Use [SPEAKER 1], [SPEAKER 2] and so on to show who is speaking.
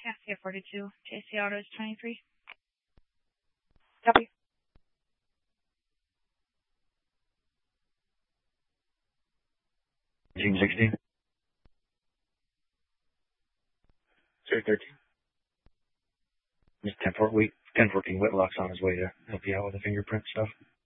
[SPEAKER 1] Cassia 42, JC Autos 23. W.
[SPEAKER 2] Team 16. 013. Just 1014 Whitlock's on his way to help you out with the fingerprint stuff.